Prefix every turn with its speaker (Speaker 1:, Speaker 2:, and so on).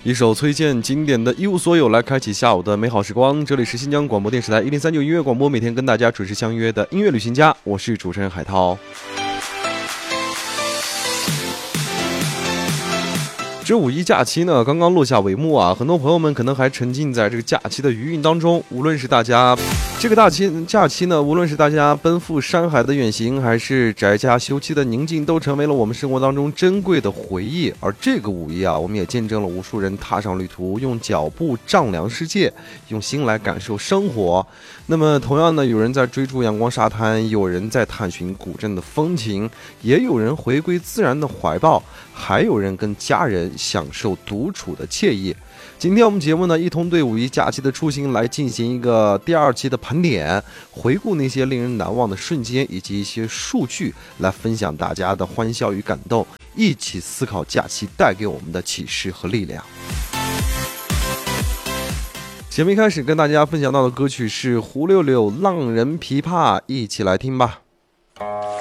Speaker 1: 一首崔健经典的《一无所有》来开启下午的美好时光。这里是新疆广播电视台1039音乐广播，每天跟大家准时相约的音乐旅行家，我是主持人海涛。这五一假期呢，刚刚落下帷幕啊，很多朋友们可能还沉浸在这个假期的余韵当中。无论是大家这个假期呢，无论是大家奔赴山海的远行，还是宅家休憩的宁静，都成为了我们生活当中珍贵的回忆。而这个五一啊，我们也见证了无数人踏上旅途，用脚步丈量世界，用心来感受生活。那么同样呢，有人在追逐阳光沙滩，有人在探寻古镇的风情，也有人回归自然的怀抱，还有人跟家人享受独处的惬意。今天我们节目呢，一同对五一假期的出行来进行一个第二期的盘点，回顾那些令人难忘的瞬间，以及一些数据，来分享大家的欢笑与感动，一起思考假期带给我们的启示和力量。节目一开始跟大家分享到的歌曲是胡六六《浪人琵琶》，一起来听吧。